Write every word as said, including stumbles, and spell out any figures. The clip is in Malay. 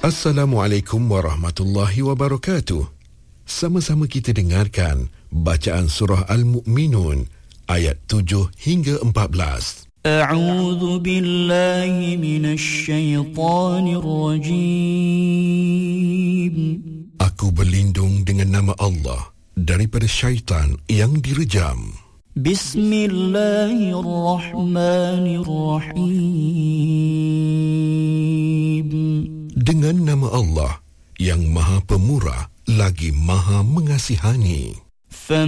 Assalamualaikum warahmatullahi wabarakatuh. Sama-sama kita dengarkan bacaan surah Al-Mu'minun ayat tujuh hingga empat belas. A'udzu billahi minasy syaithanir rajim. Aku berlindung dengan nama Allah daripada syaitan yang direjam. Bismillahirrahmanirrahim. Dengan nama Allah yang Maha Pemurah lagi Maha Mengasihani.